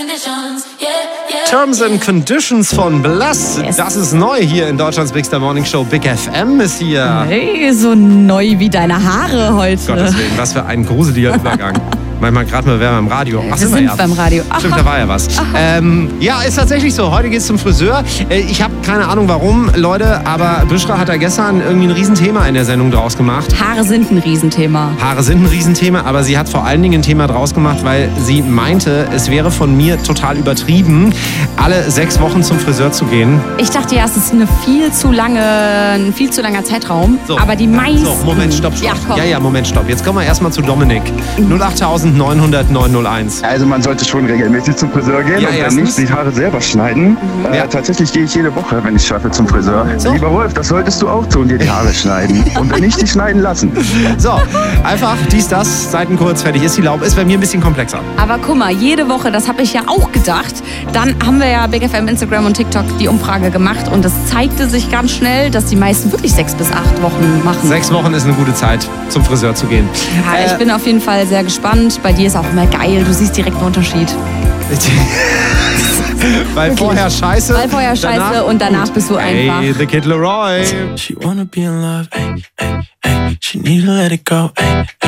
Terms and Conditions von Blast. Yes. Das ist neu hier in Deutschlands Big Star Morning Show. Big FM ist hier. Hey, so neu wie deine Haare heute. Gottes Willen, was für ein gruseliger Übergang. Manchmal gerade mal wären wir im Radio. Ach, wir sind beim Radio. Stimmt, da war ja was. Ja, ist tatsächlich so. Heute geht's zum Friseur. Ich habe keine Ahnung warum, Leute, aber Büschra hat da gestern irgendwie ein Riesenthema in der Sendung draus gemacht. Haare sind ein Riesenthema. Haare sind ein Riesenthema, aber sie hat vor allen Dingen ein Thema draus gemacht, weil sie meinte, es wäre von mir total übertrieben, alle 6 Wochen zum Friseur zu gehen. Ich dachte ja, es ist ein viel zu langer Zeitraum. So. Aber die meisten... So, Moment, stopp. Ja, Moment, stopp. Jetzt kommen wir erstmal zu Dominik. 08000 900 901. Also man sollte schon regelmäßig zum Friseur gehen und wenn nicht, die Haare selber schneiden. Tatsächlich gehe ich jede Woche, wenn ich es schaffe, zum Friseur. So. Lieber Wolf, das solltest du auch tun, dir die Haare schneiden. Und wenn nicht, die schneiden lassen. So, einfach das, Seiten kurz, fertig ist die Laube. Ist bei mir ein bisschen komplexer. Aber guck mal, jede Woche, das habe ich ja auch gedacht. Dann haben wir ja Big FM, Instagram und TikTok die Umfrage gemacht und es zeigte sich ganz schnell, dass die meisten wirklich 6 bis 8 Wochen machen. 6 Wochen ist eine gute Zeit, zum Friseur zu gehen. Ja, ich bin auf jeden Fall sehr gespannt. Bei dir ist auch immer geil, du siehst direkt einen Unterschied. Weil vorher scheiße. Und danach bist du einfach. Hey, the Kid Leroy. She wanna be in love, ay, ay, ay. She need to let it go, ay.